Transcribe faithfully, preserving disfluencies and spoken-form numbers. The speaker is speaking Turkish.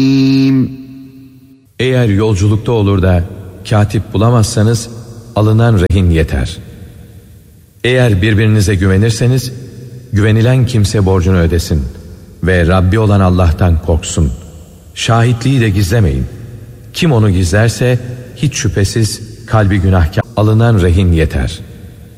Eğer yolculukta olur da katip bulamazsanız alınan rehin yeter. Eğer birbirinize güvenirseniz güvenilen kimse borcunu ödesin ve Rabbi olan Allah'tan korksun. Şahitliği de gizlemeyin. Kim onu gizlerse hiç şüphesiz kalbi günahkar, alınan rehin yeter.